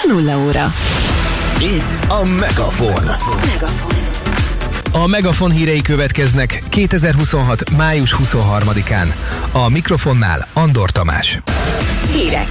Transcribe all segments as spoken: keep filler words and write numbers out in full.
nulla óra. Itt a Megafon. Megafon. A Megafon hírei következnek kétezer-huszonhat. május huszonharmadikán. A mikrofonnál Andor Tamás. Hírek.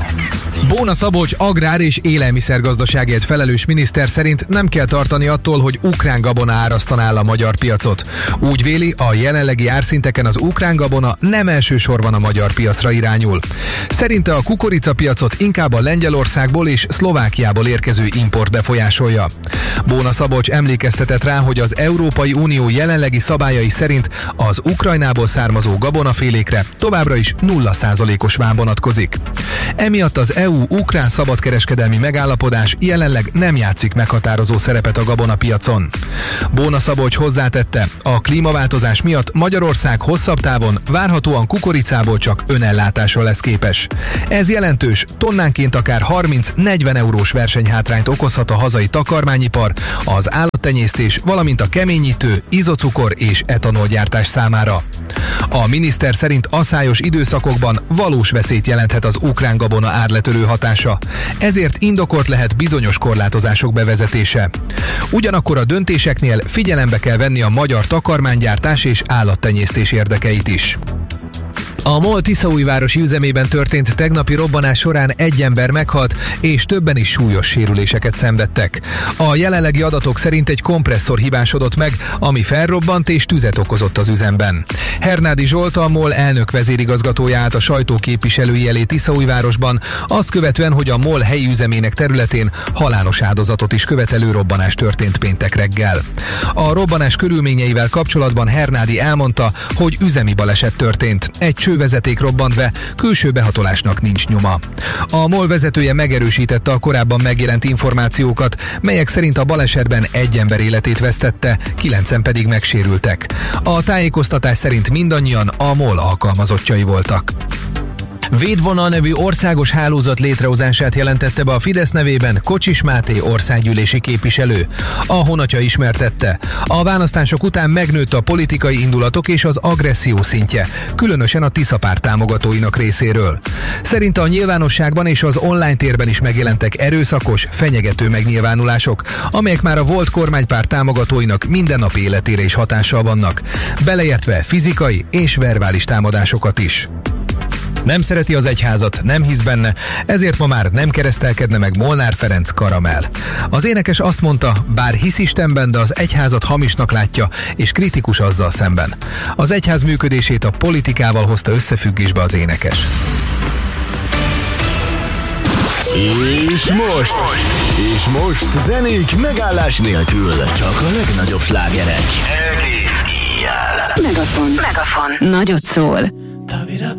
Bóna Szabolcs agrár- és élelmiszergazdaságért felelős miniszter szerint nem kell tartani attól, hogy ukrán gabona árasztaná el a magyar piacot. Úgy véli, a jelenlegi árszinteken az ukrán gabona nem elsősorban a magyar piacra irányul. Szerinte a kukoricapiacot inkább a Lengyelországból és Szlovákiából érkező import befolyásolja. Bóna Szabolcs emlékeztetett rá, hogy az Európai Unió jelenlegi szabályai szerint az Ukrajnából származó gabonafélékre továbbra is nulla százalékos vám vonatkozik. Emiatt az é u-ukrán szabadkereskedelmi megállapodás jelenleg nem játszik meghatározó szerepet a gabonapiacon. Bóna Szabolcs hozzátette, a klímaváltozás miatt Magyarország hosszabb távon várhatóan kukoricából csak önellátásra lesz képes. Ez jelentős, tonnánként akár harminc-negyven eurós versenyhátrányt okozhat a hazai takarmányipar, az állattenyésztés, valamint a keményítő, izocukor és etanolgyártás számára. A miniszter szerint aszályos időszakokban valós veszélyt jelenthet az ukrán gabona árletörő hatása, ezért indokolt lehet bizonyos korlátozások bevezetése. Ugyanakkor a döntéseknél figyelembe kell venni a magyar takarmánygyártás és állattenyésztés érdekeit is. A MOL Tiszaújvárosi üzemében történt tegnapi robbanás során egy ember meghalt, és többen is súlyos sérüléseket szenvedtek. A jelenlegi adatok szerint egy kompresszor hibásodott meg, ami felrobbant és tüzet okozott az üzemben. Hernádi Zsolt, a MOL elnök vezérigazgatója állt a sajtó képviselői elé Tiszaújvárosban, azt követően, hogy a MOL helyi üzemének területén halálos áldozatot is követelő robbanás történt péntek reggel. A robbanás körülményeivel kapcsolatban Hernádi elmondta, hogy üzemi baleset történt. Egy csővezeték robbant be, külső behatolásnak nincs nyoma. A MOL vezetője megerősítette a korábban megjelent információkat, melyek szerint a balesetben egy ember életét vesztette, kilencen pedig megsérültek. A tájékoztatás szerint mindannyian a MOL alkalmazottjai voltak. Védvonal nevű országos hálózat létrehozását jelentette be a Fidesz nevében Kocsis Máté országgyűlési képviselő. A honatja ismertette. A választások után megnőtt a politikai indulatok és az agresszió szintje, különösen a Tisza párt támogatóinak részéről. Szerinte a nyilvánosságban és az online térben is megjelentek erőszakos, fenyegető megnyilvánulások, amelyek már a volt kormánypárt támogatóinak mindennapi életére is hatással vannak, beleértve fizikai és verbális támadásokat is. Nem szereti az egyházat, nem hisz benne, ezért ma már nem keresztelkedne meg Molnár Ferenc Karamell. Az énekes azt mondta, bár hisz Istenben, de az egyházat hamisnak látja, és kritikus azzal szemben. Az egyház működését a politikával hozta összefüggésbe az énekes. És most, és most zenék megállás nélkül, csak a legnagyobb slágerek. Megafon. Megafon. Nagyot szól.